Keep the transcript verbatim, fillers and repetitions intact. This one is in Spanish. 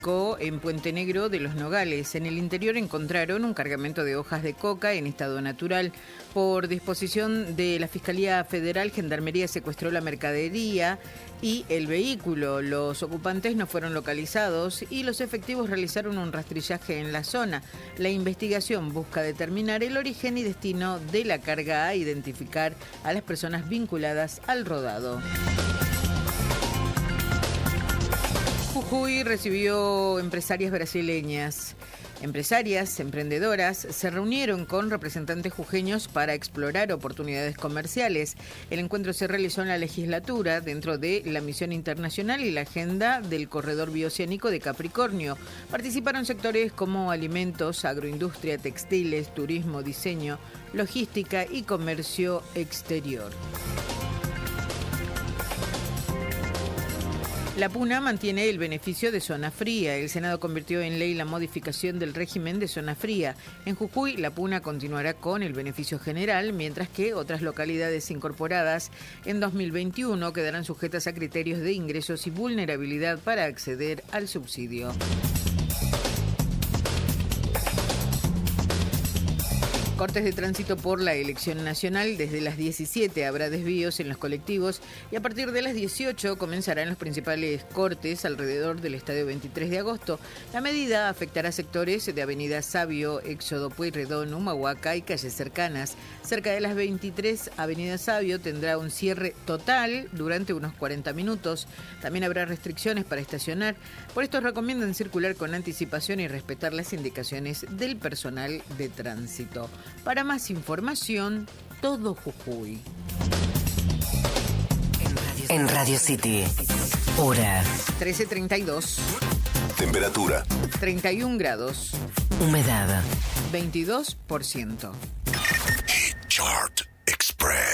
En Puente Negro de los Nogales. En el interior encontraron un cargamento de hojas de coca en estado natural. Por disposición de la Fiscalía Federal, Gendarmería secuestró la mercadería y el vehículo. Los ocupantes no fueron localizados y los efectivos realizaron un rastrillaje en la zona. La investigación busca determinar el origen y destino de la carga a identificar a las personas vinculadas al rodado. Jujuy recibió empresarias brasileñas. Empresarias, emprendedoras, se reunieron con representantes jujeños para explorar oportunidades comerciales. El encuentro se realizó en la legislatura dentro de la misión internacional y la agenda del corredor bioceánico de Capricornio. Participaron sectores como alimentos, agroindustria, textiles, turismo, diseño, logística y comercio exterior. La Puna mantiene el beneficio de zona fría. El Senado convirtió en ley la modificación del régimen de zona fría. En Jujuy, la Puna continuará con el beneficio general, mientras que otras localidades incorporadas en dos mil veintiuno quedarán sujetas a criterios de ingresos y vulnerabilidad para acceder al subsidio. Cortes de tránsito por la elección nacional. Desde las diecisiete habrá desvíos en los colectivos y a partir de las dieciocho comenzarán los principales cortes alrededor del Estadio veintitrés de agosto. La medida afectará sectores de Avenida Sabio, Éxodo Pueyrredón, Humahuaca y calles cercanas. Cerca de las veintitrés, Avenida Sabio tendrá un cierre total durante unos cuarenta minutos. También habrá restricciones para estacionar. Por esto recomiendan circular con anticipación y respetar las indicaciones del personal de tránsito. Para más información, Todo Jujuy. En Radio City, hora trece treinta y dos. Temperatura treinta y un grados. Humedad veintidós por ciento. Hit Chart Express.